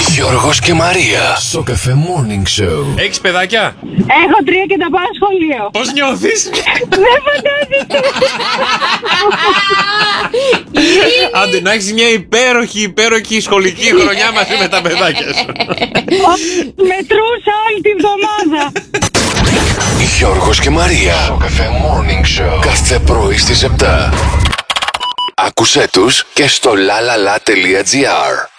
Γιώργος και Μαρία. Σοκαφέ Morning Show. Έχεις παιδάκια? Έχω 3 και τα πάω σχολείο. Πώς νιώθεις? Δεν φαντάζεσαι. Άντε να έχεις μια υπέροχη σχολική χρονιά μαζί με τα παιδάκια σου. Μετρούσα όλη τη βδομάδα. Γιώργος και Μαρία. Σοκαφέ Morning Show. Κάθε πρωί στις 7. Άκουσέ τους και στο lalala.gr.